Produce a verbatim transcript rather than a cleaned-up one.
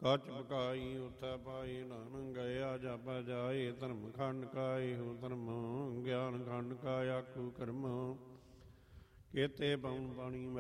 ਕੱਚ ਬਕਾਈ ਉਥੈ ਪਾਈ ਨਾਨਕ ਗਿਆ ਜਪ ਜਾਏ ਧਰਮ ਖੰਡ ਕਾਏ ਹੋ ਧਰਮ ਗਿਆਨ ਖੰਡ ਕਾ ਆਖੂ ਕਰਮ ਕੇਤੇ ਪਉਣ ਪਾਣੀ